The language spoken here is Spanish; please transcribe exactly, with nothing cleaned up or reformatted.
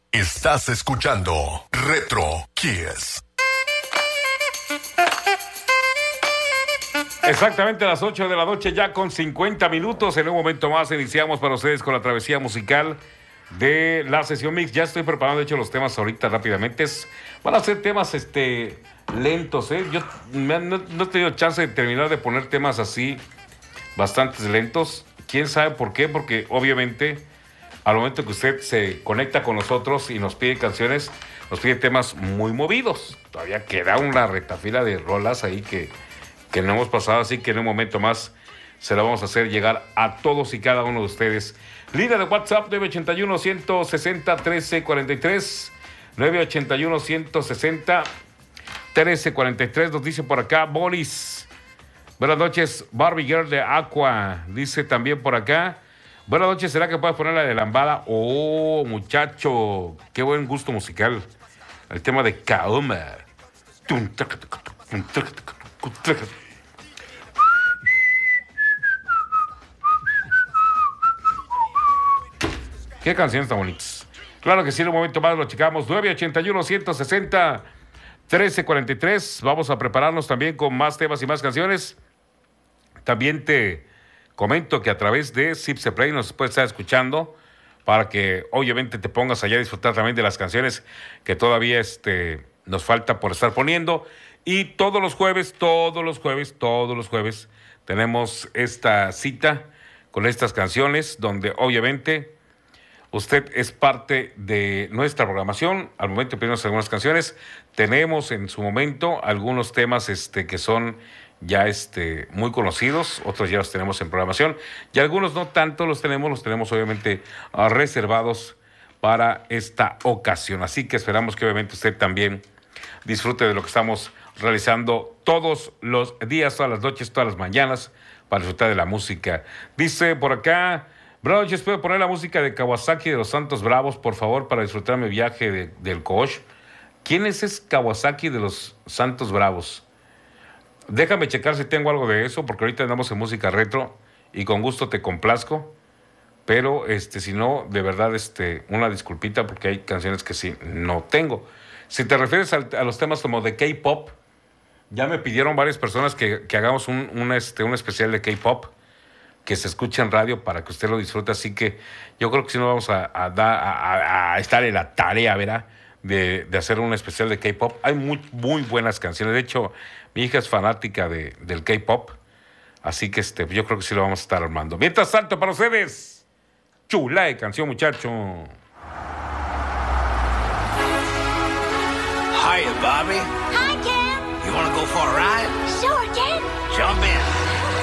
Estás escuchando Retro Kiss. Exactamente a las ocho de la noche, ya con cincuenta minutos. En un momento más iniciamos para ustedes con la travesía musical de la sesión mix. Ya estoy preparando, de hecho, los temas ahorita rápidamente. Es, van a ser temas este, lentos, ¿eh? Yo me, no, no he tenido chance de terminar de poner temas así, bastante lentos. ¿Quién sabe por qué? Porque obviamente al momento que usted se conecta con nosotros y nos pide canciones, nos pide temas muy movidos. Todavía queda una retafila de rolas ahí que, que no hemos pasado, así que en un momento más se la vamos a hacer llegar a todos y cada uno de ustedes. Línea de WhatsApp nueve ochenta y uno, ciento sesenta, trece cuarenta y tres. nueve ochenta y uno, ciento sesenta, trece cuarenta y tres. Nos dice por acá Boris. Buenas noches, Barbie Girl de Aqua. Dice también por acá. Buenas noches, ¿será que puedes poner la de Lambada? Oh, muchacho, qué buen gusto musical. El tema de Kaoma. Qué canciones tan bonitas. Claro que sí, en un momento más lo checamos. nueve ochenta y uno, ciento sesenta, trece cuarenta y tres. Vamos a prepararnos también con más temas y más canciones. También te comento que a través de Zipse Play nos puedes estar escuchando para que obviamente te pongas allá a disfrutar también de las canciones que todavía este, nos falta por estar poniendo. Y todos los jueves, todos los jueves, todos los jueves tenemos esta cita con estas canciones donde obviamente usted es parte de nuestra programación. Al momento de pedirnos algunas canciones, tenemos en su momento algunos temas este, que son ya este, muy conocidos, otros ya los tenemos en programación, y algunos no tanto los tenemos, los tenemos obviamente uh, reservados para esta ocasión. Así que esperamos que obviamente usted también disfrute de lo que estamos realizando todos los días, todas las noches, todas las mañanas, para disfrutar de la música. Dice por acá, bro, ¿yo puedo poner la música de Kawasaki de los Santos Bravos, por favor, para disfrutar mi viaje de, del Coach? ¿Quién es ese Kawasaki de los Santos Bravos? Déjame checar si tengo algo de eso, porque ahorita andamos en música retro y con gusto te complazco. Pero este, si no, de verdad, este, una disculpita, porque hay canciones que sí no tengo. Si te refieres a, a los temas como de K-pop, ya me pidieron varias personas que, que hagamos un, un, este, un especial de K-pop que se escuche en radio para que usted lo disfrute. Así que yo creo que si no vamos a, a, a, a, a estar en la tarea, ¿verdad? De, de hacer un especial de K-pop. Hay muy, muy buenas canciones. De hecho, mi hija es fanática de, del K-pop. Así que este, yo creo que sí lo vamos a estar armando. Mientras tanto, para ustedes, chula de canción, muchacho. Hiya, Bobby. Hi, Ken. You want to go for a ride? Sure, Ken. Jump in.